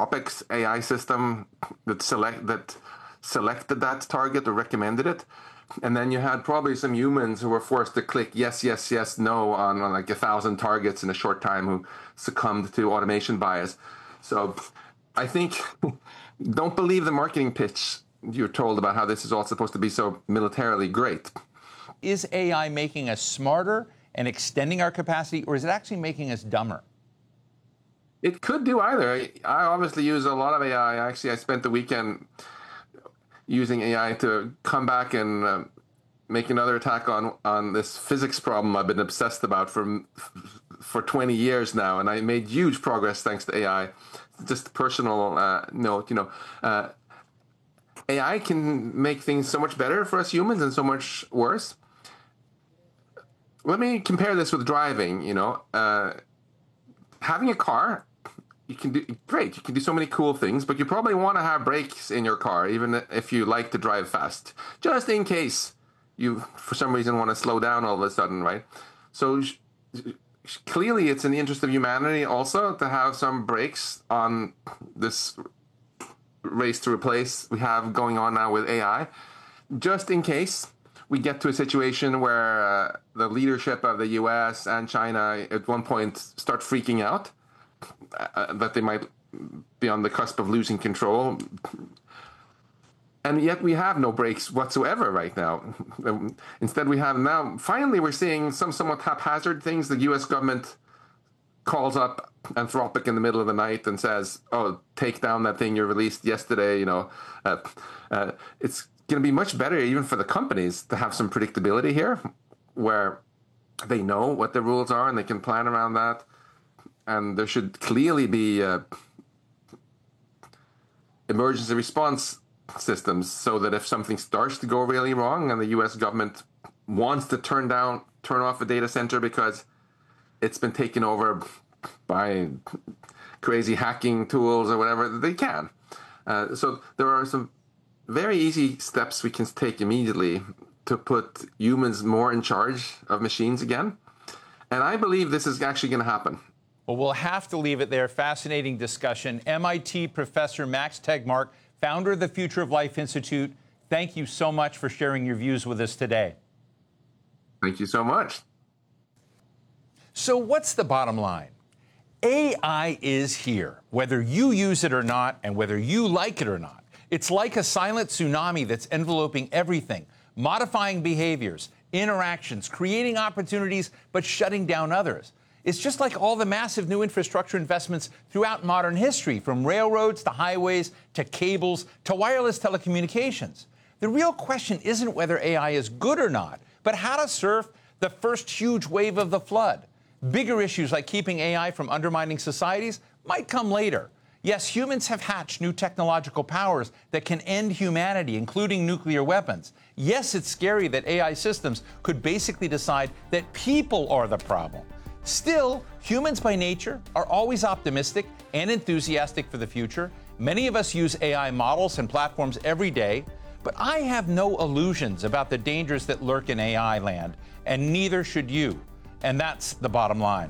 Anthropic's AI system that selected that target or recommended it. And then you had probably some humans who were forced to click yes, yes, yes, no on like 1,000 targets in a short time who succumbed to automation bias. So I think don't believe the marketing pitch you're told about how this is all supposed to be so militarily great. Is AI making us smarter and extending our capacity, or is it actually making us dumber? It could do either. I obviously use a lot of AI. Actually, I spent the weekend using AI to come back and make another attack on this physics problem I've been obsessed about for 20 years now, and I made huge progress thanks to AI. Just a personal note, AI can make things so much better for us humans and so much worse. Let me compare this with driving. Having a car, you can do so many cool things, but you probably want to have brakes in your car, even if you like to drive fast, just in case you, for some reason, want to slow down all of a sudden, right? So clearly it's in the interest of humanity also to have some brakes on this race to replace we have going on now with AI, just in case we get to a situation where the leadership of the US and China at one point start freaking out that they might be on the cusp of losing control. And yet we have no brakes whatsoever right now. Instead, we have now, finally, we're seeing some somewhat haphazard things. The US government calls up Anthropic in the middle of the night and says, oh, take down that thing you released yesterday. It's going to be much better even for the companies to have some predictability here where they know what the rules are and they can plan around that. And there should clearly be emergency response systems so that if something starts to go really wrong and the US government wants to turn off a data center because it's been taken over by crazy hacking tools or whatever, they can. So there are some very easy steps we can take immediately to put humans more in charge of machines again. And I believe this is actually going to happen. Well, we'll have to leave it there. Fascinating discussion. MIT professor Max Tegmark, founder of the Future of Life Institute, thank you so much for sharing your views with us today. Thank you so much. So what's the bottom line? AI is here, whether you use it or not, and whether you like it or not. It's like a silent tsunami that's enveloping everything, modifying behaviors, interactions, creating opportunities, but shutting down others. It's just like all the massive new infrastructure investments throughout modern history, from railroads to highways to cables to wireless telecommunications. The real question isn't whether AI is good or not, but how to surf the first huge wave of the flood. Bigger issues like keeping AI from undermining societies might come later. Yes, humans have hatched new technological powers that can end humanity, including nuclear weapons. Yes, it's scary that AI systems could basically decide that people are the problem. Still, humans by nature are always optimistic and enthusiastic for the future. Many of us use AI models and platforms every day, but I have no illusions about the dangers that lurk in AI land, and neither should you. And that's the bottom line.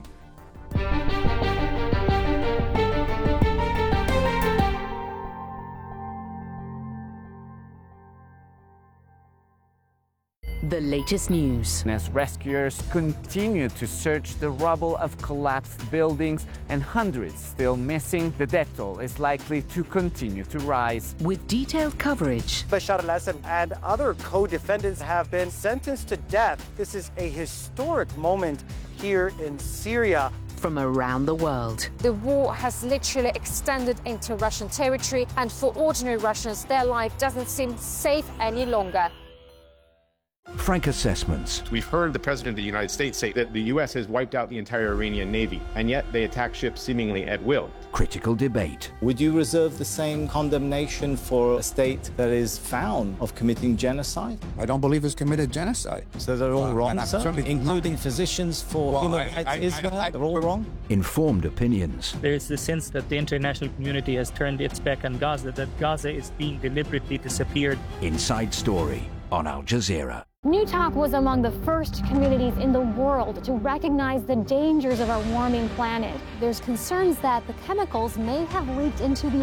The latest news. As rescuers continue to search the rubble of collapsed buildings and hundreds still missing, the death toll is likely to continue to rise. With detailed coverage. Bashar al-Assad and other co-defendants have been sentenced to death. This is a historic moment here in Syria. From around the world. The war has literally extended into Russian territory, and for ordinary Russians, their life doesn't seem safe any longer. Frank Assessments. We've heard the President of the United States say that the U.S. has wiped out the entire Iranian Navy, and yet they attack ships seemingly at will. Critical debate. Would you reserve the same condemnation for a state that is found of committing genocide? I don't believe it's committed genocide. So they're all wrong, sir? Including physicians for human rights Israel? They're all wrong? Informed opinions. There is the sense that the international community has turned its back on Gaza, that Gaza is being deliberately disappeared. Inside Story on Al Jazeera. Newtok was among the first communities in the world to recognize the dangers of our warming planet. There's concerns that the chemicals may have leaked into the